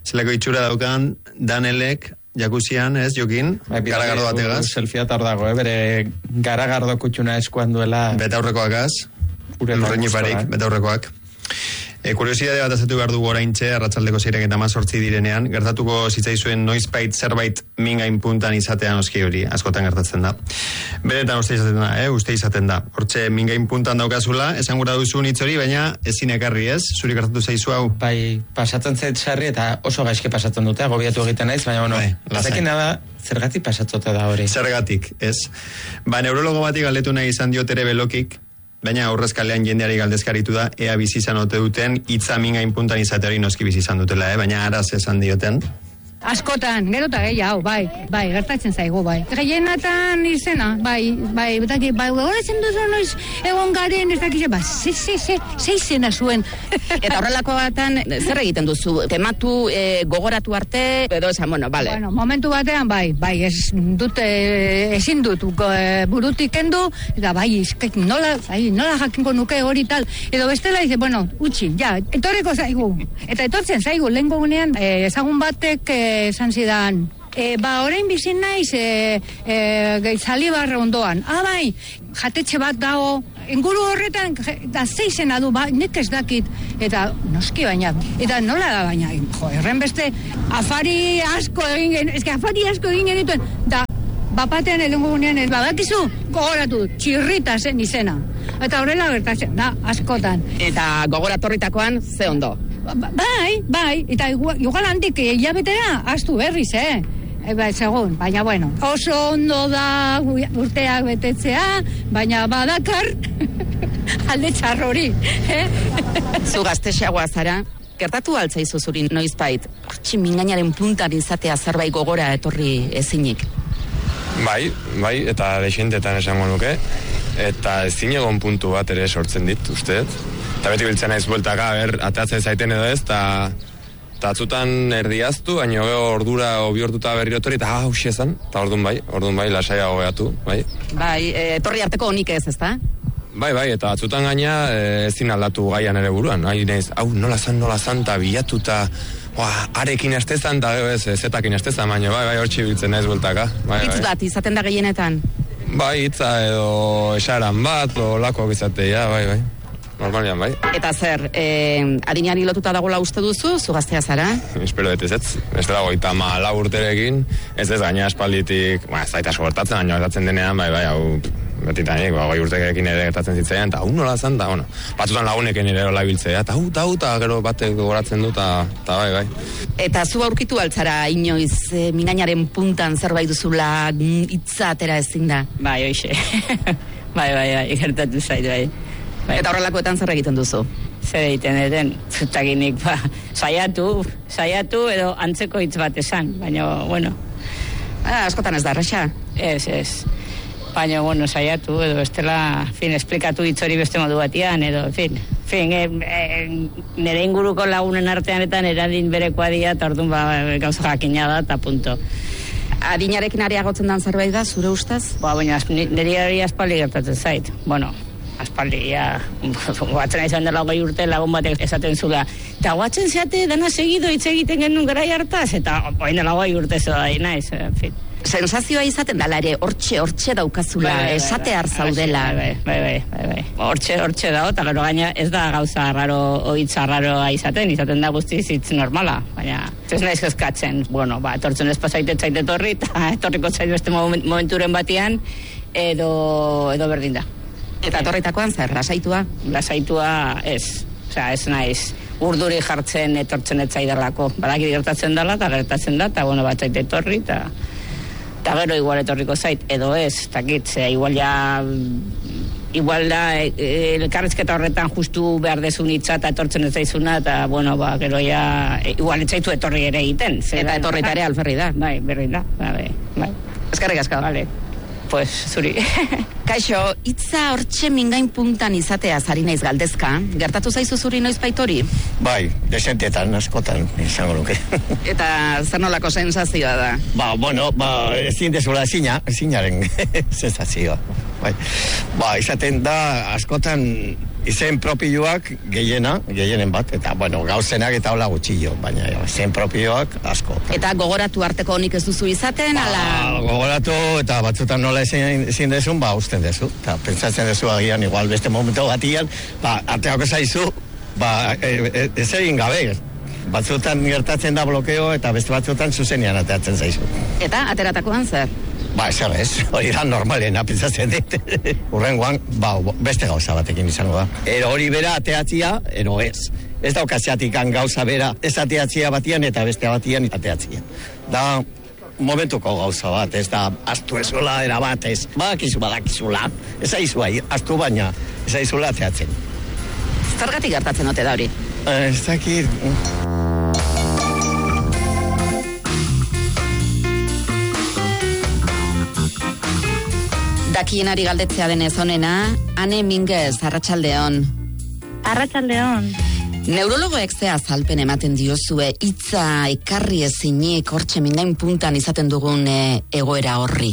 zelako itxura daukan Danelek jakuzian, ez, Jokin? Garagardo bategaz. Selfia tardago, bere garagardo kutxuna eskuan duela. Beta aurrekoakaz. Lurreñiparik, beta aurrekoak. Kuriosidade bat azatu behar dugu oraintxe, arratsaldeko 6:18 direnean, gertatuko zitzaizuen noizbait zerbait mingain puntan izatea noski hori, askotan gertatzen da. Benetan uste izaten da. Hortxe mingain puntan daukazula, esan gura duzun hitz hori, baina ezin ekarri ez, zuri gertatu zaizu hau? Bai, pasatzen zait sarri eta oso gaizke pasatzen dute, agobiatu egiten naiz, baina bueno, ezakina da, zergatik pasatzote da hori. Zergatik, ez. Neurologo batik galdetu nahi izan diot ere belokik, baina aurrezkalean jendeari galdezkaritu da, ea bizi izan ote duten, hitza mingain puntan izate hori noski bizi izan dutela, baina araz esan dioten. Askotan, gero eta gehiago, bai, gertatzen zaigu, bai. Gehienatan izena, bai, gogoratzen duzu noiz egon garen, ez dakize, ze izena zuen. Eta horrelako batan, zer egiten duzu? Tematu, gogoratu arte, edo esan, bale. Bueno, momentu batean, ezin dut burutik kendu, eta nola jakinko nuke hori tal. Edo bestela, dice, utzi, etorreko zaigu. Eta etortzen zaigu, lehenko gunean, ezagun batek esan zidan, orain bizin naiz Zalibar ondoan. Bai, jatetxe bat dago, inguru horretan, da zeizena du, nik ez dakit, eta noski baina, eta nola da baina, erren beste, afari asko egin genituen, da, bapatean elengo gunean, badakizu, gogoratu, txirrita zen izena. Eta horrela gertatzen, da, askotan. Eta gogoratorritakoan, ze ondo? Bai, eta igual handik hilabetera astu berriz, segun, baina bueno, oso ondo da urteak betetzea, baina badakar alde txarrori, Zu gaztexeagoa zara, gertatu altzaizu zuri noizbait, mingainaren puntan izatea zerbait gogora etorri ezinik? Bai, eta dexentetan esango nuke, eta ezin egon puntu bat ere sortzen dit, usteet. Eta beti biltzen naiz bueltaka, atatzen zaiten edo ez, eta atzutan erdiaztu, baina ordura obiortuta berrirotori, eta hausi esan, eta orduan bai, lasaia hobeatu, bai. Bai, etorri arteko honik ez, ezta? Bai, eta atzutan gaina ezin aldatu gaian ere buruan, nola zan, eta bilatu, eta arekin astezan, eta zetakin astezan, baina bai, hortxe biltzen naiz bueltaka. Hitz bat, izaten da gehienetan? Bai, hitza edo esaran bat, o lako bizatea, bai. Normalian, bai. Eta zer, adinari lotuta dagoela uste duzu, zu gaztea zara? Espero ez dago 34 urterekin, ez gaina aspalditik, ez zaita sogertatzen, baina gertatzen denean, bai, hau betitanik, 20 urterekin ere gertatzen zitzaian, eta nola zan, eta, batzutan lagunekin ere hola biltzea, eta gero batek gogoratzen du, eta bai. Eta zu aurkitu altzara inoiz mingainaren puntan zerbait duzula hitza atera ezin da? Bai, hoxe. bai, gertatu zait, bai. Eta horrelakoetan zer egiten duzu? Zer egiten eden, zutakinik, saiatu edo antzeko hitz bat esan, baina, bueno. Askotan ez da, erraxa? Ez. Baina, bueno, saiatu, edo bestela, esplikatu hitz hori beste modu batian, edo, nire inguruko lagunen artean eta eradin berekoa dia, eta orduan gauza jakina da, eta punto. Adinarekin areagotzen dan zerbait da, zure ustez? Baina, nire hori aspaldi gertatzen zait, bueno, aspaldi, guatzen izan dela 20 urte lagun batek esaten zula, eta guatzen zeate dana segido hitz egiten genuen garai hartaz, eta oin dela 20 urte zo da naiz, Sensazioa izaten dala ere, hortxe daukazula, esate zaudela. Bai. Hortxe dago, eta gero gaina ez da gauza raro, oitza raroa izaten da guztiz hitz normala, baina ez naiz kezkatzen, bueno, etortzen ez pasaitet zaite etorri, eta etorriko zait beste momenturen batean, edo berdin da. Eta etorritakoan zer, lasaitua? Lasaitua ez, ez naiz urduri jartzen etortzen ez zaidelako, badaki gertatzen dela, eta gertatzen da, eta bueno, bat zaite etorri, eta gero igual etorriko zait, edo ez, takit, igual da elkarrizketa horretan justu behar dezun hitza eta etortzen ez zaizuna, eta bueno, gero igual ez zaitu etorri ere egiten. Eta etorrita ere alferri da. Bai, berri da, bai. Eskerrik asko. Vale. Pues, zuri. Kaixo, hitza hortxe mingain puntan izatea zari naiz galdezka. Gertatu zaizu zuri noizbait hori? Bai, desentetan, askotan, izango nuke. Eta zer nolako sensazioa da? Ezin dezula ezinaren sensazioa. Izaten da, askotan, izen propioak gehienen bat, eta, bueno, gauzenak eta hola gutxillo, baina izen propioak asko. Eta gogoratu arteko honik ez duzu izaten, ala? Gogoratu, eta batzutan nola ezin dezun, usten dezu, eta pentsatzen dezu agian, igual beste momentu batian, arteako zaizu, ez egin gabe, batzutan gertatzen da blokeo, eta beste batzutan zuzenean ateatzen zaizu. Eta, ateratakoan zer? Zer ez, hori da normalena, pentsatzen dit. Urrengoan, beste gauza batekin izango da. Ero hori bera ateatzia, ero ez. Ez daukaziatikan gauza bera, ez ateatzia batian eta beste batian ateatzia. Da momentuko gauza bat, ez da astu ezula erabat, ez badakizula. Ez aizu astu baina, ez aizula ateatzen. Zergatik gertatzen ote da hori? Ez dakit... Dakienari galdetzea denez honena, Ane Minguez, arratsaldeon. Arratsaldeon. Neurologoek ze azalpen ematen diozue hitza ekarri ezinik hortxe mingain puntan izaten dugun egoera horri?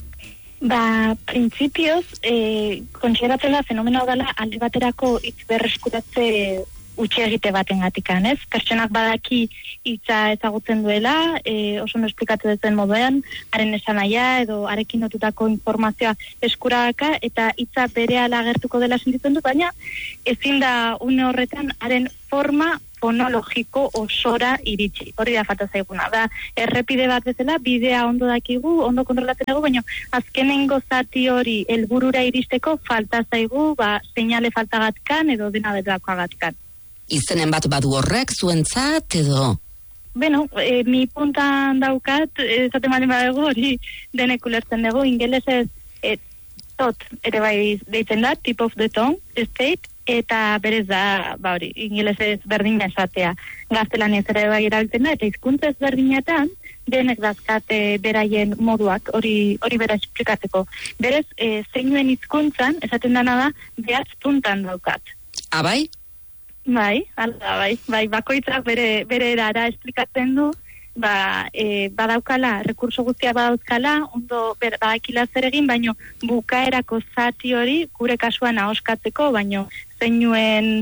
Printzipioz, kontsideratzen da fenomeno dela alde baterako hitz berreskuratze utxe egite baten gatikan, ez? Pertsonak badaki hitza ezagutzen duela, oso no esplikatu dezen moduan, haren esanahia edo harekin lotutako informazioa eskuraka, eta hitza berehala agertuko dela sentitzen du, baina ezin da une horretan haren forma fonologiko osora iritsi. Hori da falta zaiguna. Da, errepide bat bezala, bidea ondo dakigu, ondo kontrolatzen dugu, baina azkenengo zati hori helburura iristeko falta zaigu, seinale faltagatikan edo dena delakoagatikan. Izenen bat badu horrek zuentzat edo? Bueno, mi puntan daukat, esaten balen badago hori denek ulertzen dugu, ingelesez tot, ere bai deitzen da, tip of the tongue, state, eta berez da, hori, ingelesez berdin esatea. Gaztelaniaz ere bai erabiltzen da, eta hizkuntzez berdinetan, denek dazkate beraien moduak, hori bera esplikatzeko. Berez, zeinuen hizkuntzan, esaten dana da, behatz puntan daukat. Bai? Bai, bakoitzak bere erara esplikatzen du, badaukala, rekurso guztia badauzkala, ondo badakila zer egin, baino bukaerako zati hori gure kasuan ahoskatzeko, baino zeinuen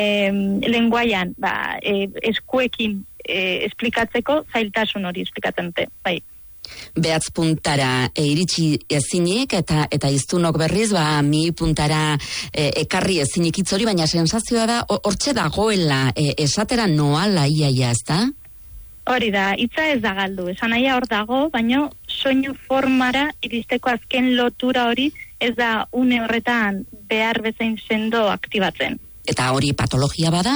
lenguaian eskuekin esplikatzeko zailtasun hori esplikatzen dute, bai. Behatz puntara iritsi ezinik eta iztunok berriz mi puntara ekarri ezinik hitz hori, baina sensazioa da hortxe dagoela esatera noala iaia, ez da? Hori da, hitza ez da galdu, esan nahia hor dago, baina soinu formara iristeko azken lotura hori ez da une horretan behar bezain sendo aktibatzen. Eta hori patologia bada?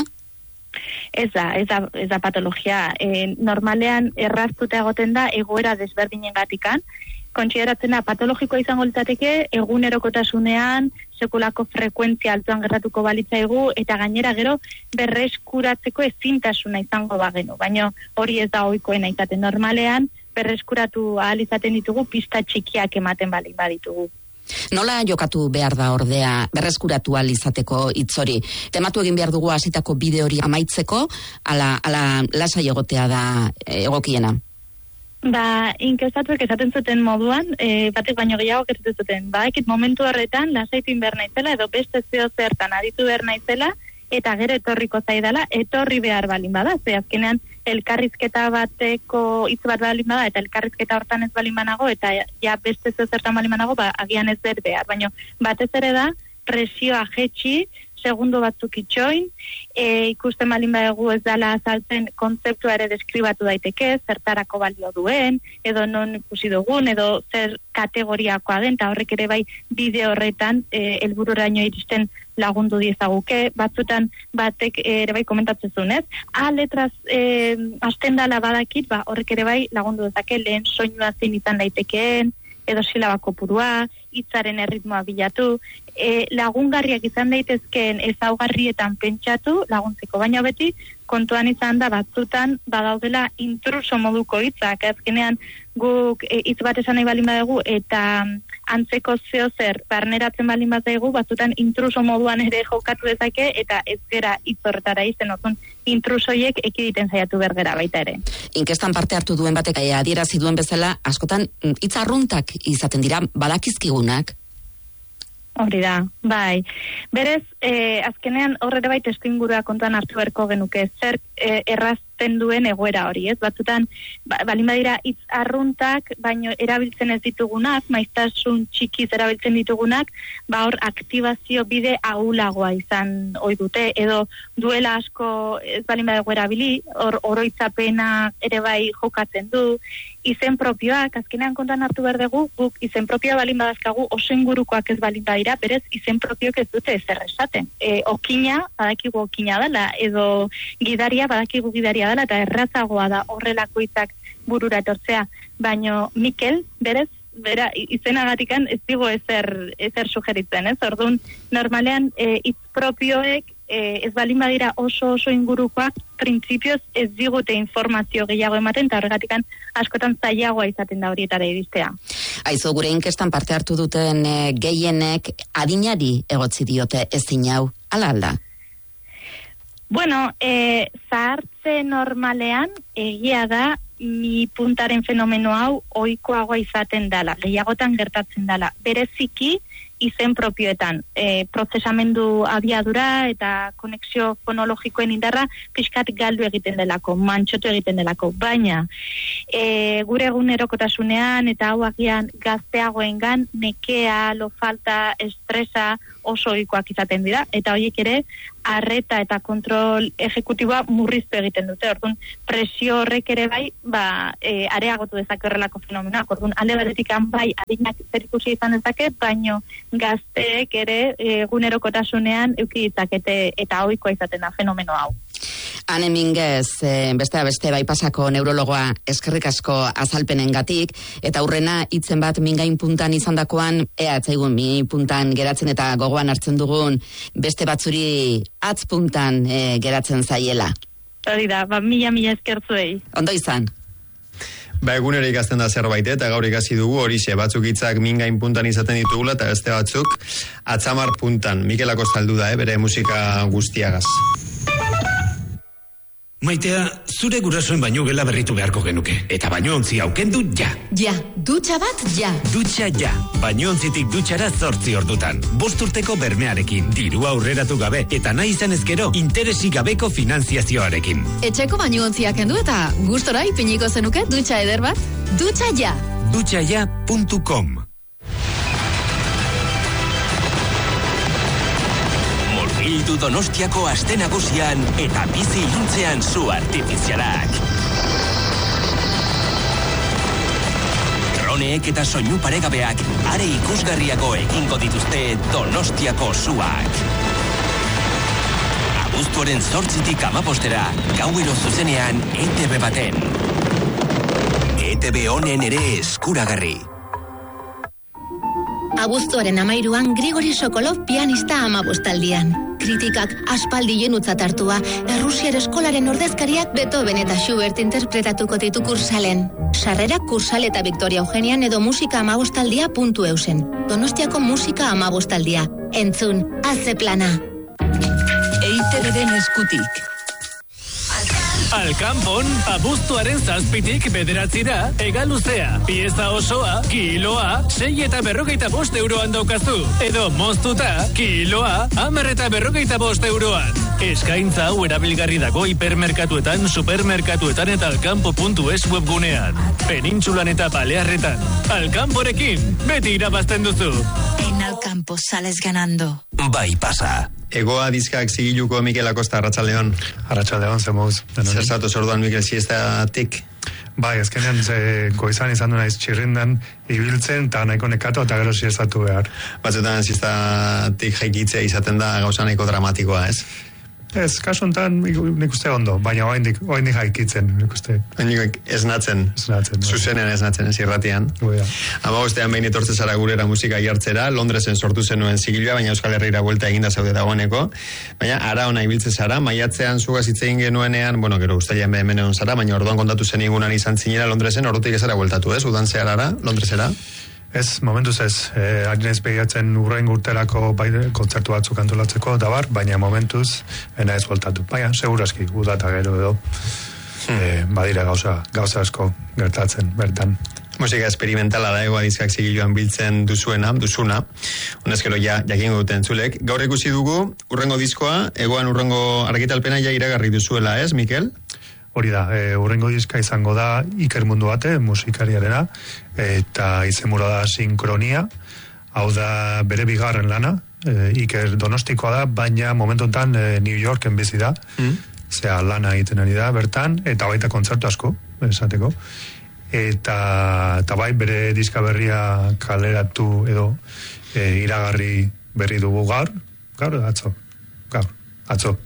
Ez da patologia. Normalean erraztuta egoten da egoera desberdinen gatikan. Kontsideratzen da patologikoa izango litzateke egunerokotasunean, sekulako frekuentzia altuan gertatuko balitzaigu, eta gainera gero berreskuratzeko ezintasuna izango bagenu. Baina hori ez da ohikoena izaten. Normalean berreskuratu ahal izaten ditugu pista txikiak ematen balin baditugu. Nola jokatu behar da ordea berreskuratu ahal izateko hitz hori? Tematu egin behar dugu hasitako bide hori amaitzeko, ala lasai egotea da egokiena? Inkestatuek esaten zuten moduan, batek baino gehiago esaten zuten. Ekit momentu horretan lasaitin behar naizela edo beste zeo zertan aditu behar naizela, eta gero etorriko zaidala, etorri behar balin bada. Ze azkenean elkarrizketa bateko hitz bat balin bada, eta elkarrizketa hortan ez balin banago, eta ja beste zeo zertan balin banago, agian ez behar. Baina batez ere da, presioa jetxi, segundo batzuk itxoin, ikusten balin badegu ez dala azaltzen kontzeptua ere deskribatu daiteke, zertarako balio duen, edo non ikusi dugun, edo zer kategoriakoa den, eta horrek ere bai bide horretan helbururaino iristen lagundu diezaguke, batzutan batek ere bai komentatzen zuen, ez? Letraz hasten dala badakit, horrek ere bai lagundu dezake lehen soinua zein izan daitekeen, edo silabako purua, hitzaren erritmoa bilatu, lagungarriak izan daitezkeen ezaugarrietan pentsatu laguntzeko, baina beti kontuan izan da batzutan badaudela intruso moduko hitzak, azkenean guk hitz bat esan nahi balin badegu eta antzeko zeo zer barneratzen balin badegu, batzutan intruso moduan ere jokatu dezake eta ez gera hitz horretara izten, ozun intrusoiek ekiditen saiatu bergera baita ere. Inkestan parte hartu duen batek adierazi duen bezala, askotan hitz arruntak izaten dira badakizkigunak. Hori da, bai. Berez, azkenean horre bai testu ingurua kontuan hartu berko genuke, zer errazten duen egoera hori, ez? Batzutan, balin badira hitz arruntak, baino erabiltzen ez ditugunak, maiztasun txikiz erabiltzen ditugunak, hor aktibazio bide ahulagoa izan ohi dute, edo duela asko ez balin badago erabili, oroitzapena ere bai jokatzen du, izen propioak, azkenean kontan hartu behar dugu, guk izen propioa balin badazkagu, oso ingurukoak ez balin badira, berez izen propioak ez dute ezer esaten. Okina, badakigu okina dela, edo gidaria, badakigu gidaria dela, eta errazagoa da horrelako hitzak burura etortzea. Baino Mikel, berez, izenagatikan ez digo ezer sugeritzen, ez? Orduan, normalean, hitz propioek, ez balin badira oso ingurukoak, printzipioz ez digute informazio gehiago ematen, eta horregatikan askotan zailagoa izaten da horietara iristea. Aizu, gure inkestan parte hartu duten gehienek adinari egotzi diote ezin hau, ala? Bueno, zahartze normalean egia da mi puntaren fenomeno hau ohikoagoa izaten dela, gehiagotan gertatzen dela. Bereziki izen propioetan, prozesamendu abiadura eta konexio fonologikoen indarra pixkat galdu egiten delako, mantxotu egiten delako, baina gure egunerokotasunean eta hau agian gazteagoengan nekea, lo falta, estresa oso ohikoak izaten dira, eta horiek ere arreta eta kontrol ejekutiboa murriztu egiten dute. Orduan, presio horrek ere bai, areagotu dezake horrelako fenomenoak. Orduan, alde batetik bai, adinak zerikusi izan dezake, baino gazteek ere egunerokotasunean eduki ditzakete eta ohikoa izaten da fenomeno hau. Ane Minguez, beste bai pasako neurologoa, eskerrik asko azalpenengatik, eta aurrena hitzen bat mingain puntan izandakoan, atzaigun mi puntan geratzen eta gogoan hartzen dugun beste batzuri atz puntan geratzen zaiela. Hori da, mila eskertzuei. Ondo izan. Egunero ikasten da zerbait, eta gaur ikasi dugu horixe, batzuk hitzak mingain puntan izaten ditugula, eta beste batzuk atzamar puntan. Mikel Akostaldu da, bere musika guztiagaz. Maitea, zure gurasoen baino gela berritu beharko genuke. Eta bainoontzi aukendu ja. Ja, dutxa bat ja. Dutxa ja. Bainoontzitik dutxara 8 ordutan. 5 urteko bermearekin, dirua aurreratu gabe, eta nahi izan ezkero, interesik gabeko finanziazioarekin. Etxeko bainoontziak kendu eta gustora ipiniko zenuke dutxa eder bat? Dutxa ja. Dutxaja.com. Hildu Donostiako aste nagusian eta bizi iluntzean zu artifizialak. Droneek eta soinu paregabeak are ikusgarriago egingo dituzte Donostiako zuak. Abuztuaren 8-tik 15-era, gauero zuzenean ETV baten. ETV honen ere eskuragarri. Abuztuaren 13an Grigori Sokolov pianista 15aldian. Kritikak aspaldien utzat hartua, Errusiar eskolaren ordezkariak Beethoven eta Schubert interpretatuko ditu kursalen. Sarrera kursal eta Victoria Eugenian edo musika 15aldia.eusen. Donostiako musika 15aldia. Entzun, haze plana. EITB-den eskutik. Alkanpon, abuztuaren 7tik 9 egaluzea. Pieza osoa, kiloa, 6 eta 45 euroan daukazu. Edo moztuta, kiloa, 10 eta 45 euroan. Eskaintza hau erabilgarri dago hipermerkatuetan, supermerkatuetan eta alkanpo.es webgunean. Penintsulan eta Balearretan. Alkanporekin, beti irabazten duzu. En Alkampo sales ganando. Bai pasa. Egoa dizkak zigiluko Mikel Acosta, Arratsaldeon. Arratsaldeon, zemoz. Zer zatoz orduan, Mikel, siestatik? Bai, ezkenean goizan izan du naiz txirrindan ibiltzen, eta nahiko nekatu eta gero siestatu behar. Batzutan siestatik jaikitzea izaten da gauza nahiko dramatikoa, ez? Ez, kasu honetan nik uste ondo, baina oaindik jaikitzen, nik uste. Oaindik esnatzen. Zuzenean esnatzen, ez irratian. Amabostean behin etortze zara gurera musika jartzera, Londresen sortu zenuen zigilua, baina Euskal Herriera buelta eginda zaude dagoeneko. Baina ara ona ibiltze zara, maiatzean zugaz hitzein genuenean, bueno, gero ustailean hemen egon zara, baina orduan kontatu zen igunan izan zinera Londresen, ordutik ezara bueltatu, ez? Udan zeharara, Londresera? Ez, momentuz ez, harinez behiatzen urrein urterako kontzertu batzuk antolatzeko, da bar, baina momentuz ena ez voltatu. Baina, seguraski, udata gero edo, badira gauza asko gertatzen, bertan. Musika experimentala da Ego Adizkak zigiluan biltzen duzuna. Honezkero jakingo duten zulek. Gaur ikusi dugu, urrengo diskoa, Egoan urrengo argitalpena iragarri duzuela, ez, Mikel? Hori da, urrengo diska izango da Iker Mundu Bate, musikariarena, eta izenburua da Sinkronia, hau da bere bigarren lana, Iker Donostikoa da, baina momentontan New Yorken bizi da, zea lana egiten ari da bertan, eta baita kontzertu asko, esateko, eta bai bere diska berria kaleratu edo iragarri berri dugu gaur, atzo.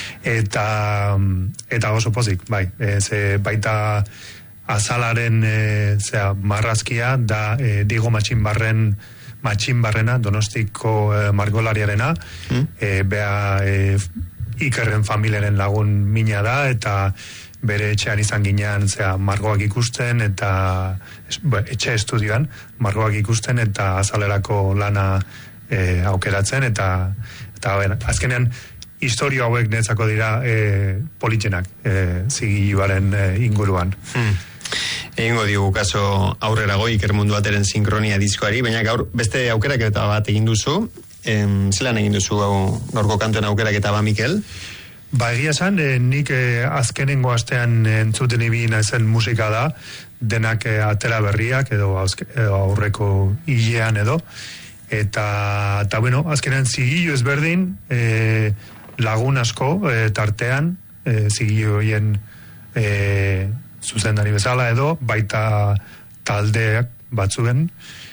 Eta oso pozik, bai, ze baita azalaren marrazkia da Diego Matxinbarrena, Donostiko margolariarena, bea Ikerren familiaren lagun mina da, eta bere etxean izan ginean margoak ikusten, eta etxe estudioan margoak ikusten, eta azalerako lana aukeratzen, eta azkenean historio hauek netzako dira politxenak zigiluaren inguruan. Egingo digu kaso aurrerago Iker Mundu Bateren Sinkronia diskoari, baina gaur beste aukeraketa bat egin duzu, zelan egin duzu gaurko kantuen aukeraketa ba, Mikel? Ba, egia esan, nik azkenengo astean entzuten ibili naizen musika da, denak atera berriak edo aurreko hilean edo, eta bueno, azkenean zigilu ezberdin, lagun asko tartean, zigilu horien zuzendari bezala edo, baita taldeak batzuen,